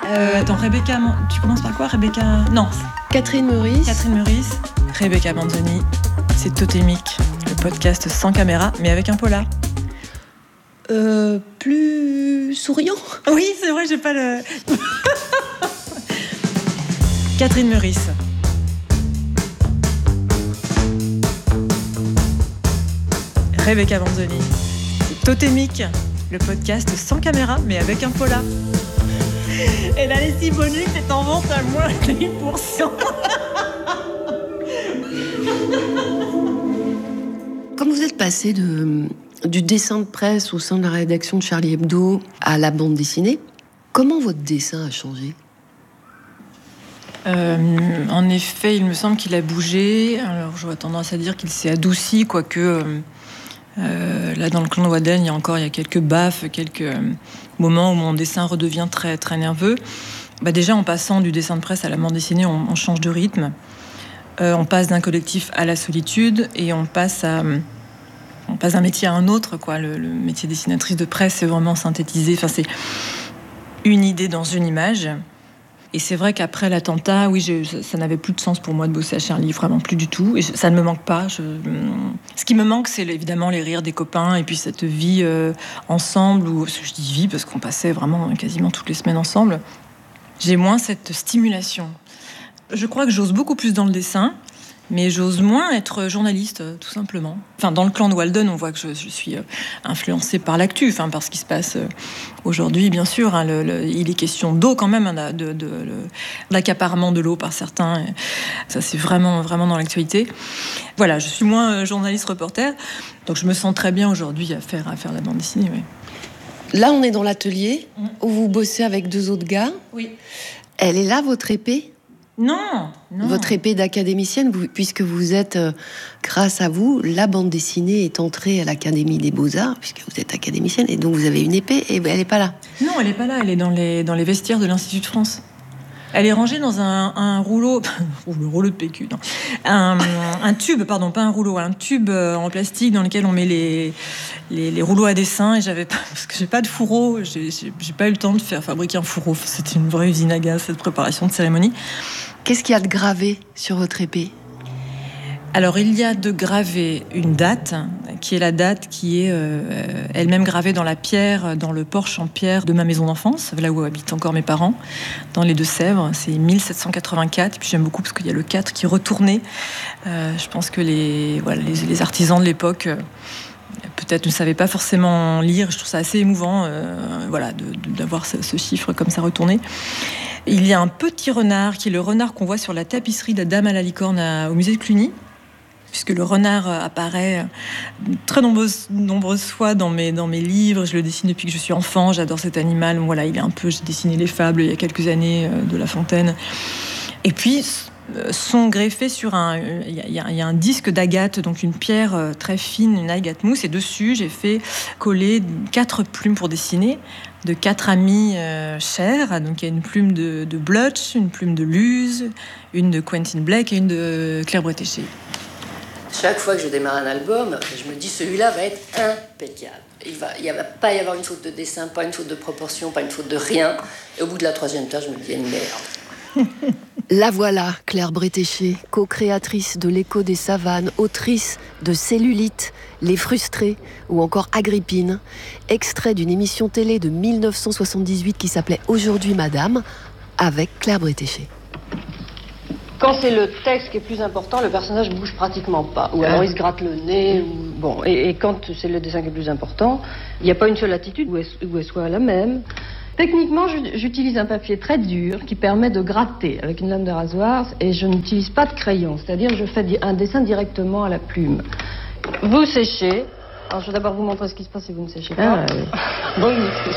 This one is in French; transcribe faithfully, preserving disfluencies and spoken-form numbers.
Euh, attends, Rebecca, tu commences par quoi, Rebecca? Non. Catherine Meurice. Catherine Meurice. Rebecca Manzoni. C'est Totémique, le podcast sans caméra, mais avec un polar. Euh, plus souriant. Oui, c'est vrai, j'ai pas le... Catherine Meurice. Rebecca Manzoni. C'est Totémique, le podcast sans caméra, mais avec un polar. Et la lessive bonus est en vente à moins de dix pour cent. Comme vous êtes passé de, du dessin de presse au sein de la rédaction de Charlie Hebdo à la bande dessinée, comment votre dessin a changé ? Euh, en effet, il me semble qu'il a bougé. Alors, j'aurais tendance à dire qu'il s'est adouci, quoique euh, euh, là, dans le clan de Waden, il y a encore il y a quelques baffes, quelques euh, moments où mon dessin redevient très, très nerveux. Bah, déjà, en passant du dessin de presse à la bande dessinée, on, on change de rythme. Euh, on passe d'un collectif à la solitude et on passe à... On passe d'un métier à un autre, quoi. Le, le métier dessinatrice de presse, c'est vraiment synthétisé. Enfin, c'est une idée dans une image. Et c'est vrai qu'après l'attentat, oui, je, ça, ça n'avait plus de sens pour moi de bosser à Charlie, vraiment plus du tout. Et je, ça ne me manque pas. Je, ce qui me manque, c'est évidemment les rires des copains et puis cette vie euh, ensemble, ou je dis vie parce qu'on passait vraiment quasiment toutes les semaines ensemble. J'ai moins cette stimulation. Je crois que j'ose beaucoup plus dans le dessin, mais j'ose moins être journaliste, tout simplement. Enfin, dans le clan de Walden, on voit que je, je suis influencée par l'actu, enfin, par ce qui se passe aujourd'hui, bien sûr. Hein, le, le, il est question d'eau quand même, hein, de, de, de, de l'accaparement de l'eau par certains. Ça, c'est vraiment, vraiment dans l'actualité. Voilà, je suis moins journaliste-reporter, donc je me sens très bien aujourd'hui à faire, à faire la bande dessinée. Oui. Là, on est dans l'atelier mmh. où vous bossez avec deux autres gars. Oui. Elle est là, votre épée ? Non, non. Votre épée d'académicienne, vous, puisque vous êtes, euh, grâce à vous, la bande dessinée est entrée à l'Académie des Beaux-Arts, puisque vous êtes académicienne, et donc vous avez une épée, et elle n'est pas là. Non, elle n'est pas là, elle est dans les, dans les vestiaires de l'Institut de France. Elle est rangée dans un, un rouleau, le rouleau de P Q, non, un, un tube, pardon, pas un rouleau, un tube en plastique dans lequel on met les, les, les rouleaux à dessin. Et j'avais pas, parce que j'ai pas de fourreau, j'ai, j'ai, j'ai pas eu le temps de faire fabriquer un fourreau. C'était une vraie usine à gaz, cette préparation de cérémonie. Qu'est-ce qu'il y a de gravé sur votre épée ? Alors, il y a de gravé une date, qui est la date qui est euh, elle-même gravée dans la pierre, dans le porche en pierre de ma maison d'enfance, là où habitent encore mes parents, dans les Deux-Sèvres. C'est mille sept cent quatre-vingt-quatre. Et puis j'aime beaucoup parce qu'il y a le quatre qui est retourné. Euh, je pense que les, voilà, les, les artisans de l'époque... Euh, peut-être ne savaient pas forcément lire. Je trouve ça assez émouvant, euh, voilà, de, de, d'avoir ce, ce chiffre comme ça retourné. Il y a un petit renard, qui est le renard qu'on voit sur la tapisserie de la Dame à la licorne à, au musée de Cluny, puisque le renard apparaît très nombreuses, nombreuses fois dans mes, dans mes livres. Je le dessine depuis que je suis enfant, j'adore cet animal. Voilà, il est un peu, j'ai dessiné les fables il y a quelques années de La Fontaine. Et puis... sont greffés sur un... Il y, y, y a un disque d'agate, donc une pierre très fine, une agate mousse, et dessus, j'ai fait coller quatre plumes pour dessiner, de quatre amis euh, chers. Donc, il y a une plume de, de Blutch, une plume de Luz, une de Quentin Blake et une de Claire Bretéché. Chaque fois que je démarre un album, je me dis, celui-là va être impeccable. Il va, il va pas y avoir une faute de dessin, pas une faute de proportion, pas une faute de rien. Et au bout de la troisième page, je me dis, merde. La voilà, Claire Bretéché, co-créatrice de L'écho des savanes, autrice de Cellulite, Les frustrés ou encore Agrippine, extrait d'une émission télé de dix-neuf cent soixante-dix-huit qui s'appelait Aujourd'hui Madame, avec Claire Bretéché. Quand c'est le texte qui est plus important, le personnage bouge pratiquement pas. Ou alors il se gratte le nez. Ou... Bon, et, et quand c'est le dessin qui est plus important, il n'y a pas une seule attitude où elle, où elle soit la même. Techniquement, j'utilise un papier très dur qui permet de gratter avec une lame de rasoir et je n'utilise pas de crayon, c'est-à-dire je fais un dessin directement à la plume. Vous séchez. Alors, je vais d'abord vous montrer ce qui se passe si vous ne séchez pas. Ah, oui. Bon,